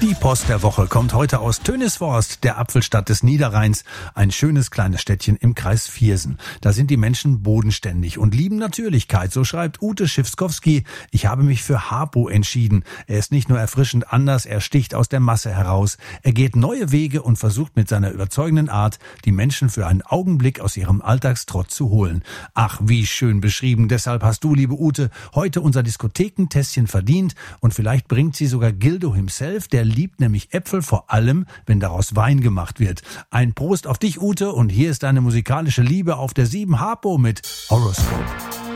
Die Post der Woche kommt heute aus Tönisvorst, der Apfelstadt des Niederrheins, ein schönes kleines Städtchen im Kreis Viersen. Da sind die Menschen bodenständig und lieben Natürlichkeit, so schreibt Ute Schiffskowski. Ich habe mich für Harpo entschieden. Er ist nicht nur erfrischend anders, er sticht aus der Masse heraus. Er geht neue Wege und versucht mit seiner überzeugenden Art, die Menschen für einen Augenblick aus ihrem Alltagstrott zu holen. Ach, wie schön beschrieben. Deshalb hast du, liebe Ute, heute unser Diskothekentässchen verdient und vielleicht bringt sie sogar Gildo himself, der liebt nämlich Äpfel, vor allem, wenn daraus Wein gemacht wird. Ein Prost auf dich, Ute, und hier ist deine musikalische Liebe auf der 7 Harpo mit Horoscope.